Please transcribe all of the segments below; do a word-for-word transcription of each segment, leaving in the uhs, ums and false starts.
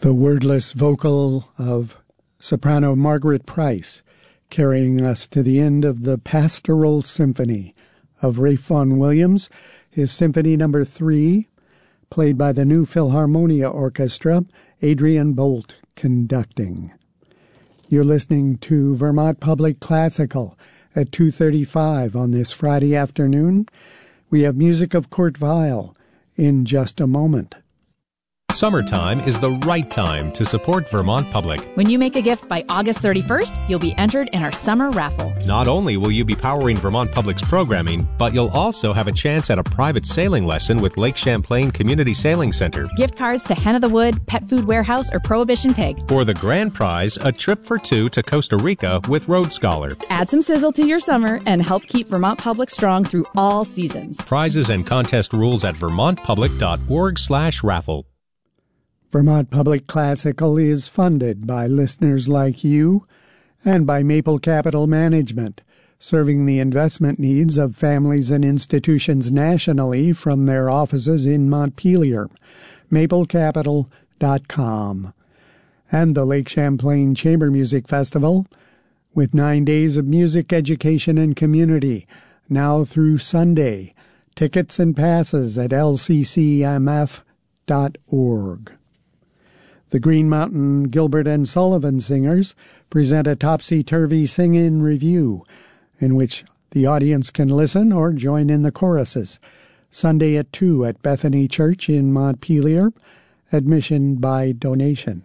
The wordless vocal of soprano Margaret Price, carrying us to the end of the Pastoral Symphony of Ralph Vaughan Williams, his Symphony Number Three, played by the New Philharmonia Orchestra, Adrian Bolt conducting. You're listening to Vermont Public Classical at two thirty-five on this Friday afternoon. We have music of Kurt Weill in just a moment. Summertime is the right time to support Vermont Public. When you make a gift by August thirty-first, you'll be entered in our summer raffle. Not only will you be powering Vermont Public's programming, but you'll also have a chance at a private sailing lesson with Lake Champlain Community Sailing Center. Gift cards to Hen of the Wood, Pet Food Warehouse, or Prohibition Pig. For the grand prize, a trip for two to Costa Rica with Road Scholar. Add some sizzle to your summer and help keep Vermont Public strong through all seasons. Prizes and contest rules at vermontpublic.org slash raffle. Vermont Public Classical is funded by listeners like you and by Maple Capital Management, serving the investment needs of families and institutions nationally from their offices in Montpelier. maple capital dot com. And the Lake Champlain Chamber Music Festival, with nine days of music, education, and community, now through Sunday. Tickets and passes at l c c m f dot org. The Green Mountain Gilbert and Sullivan Singers present a topsy-turvy sing-in review in which the audience can listen or join in the choruses. Sunday at two at Bethany Church in Montpelier, admission by donation.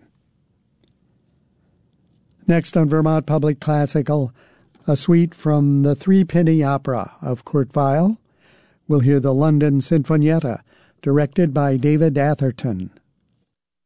Next on Vermont Public Classical, a suite from the Three-Penny Opera of Kurt Weill. We'll hear the London Sinfonietta, directed by David Atherton.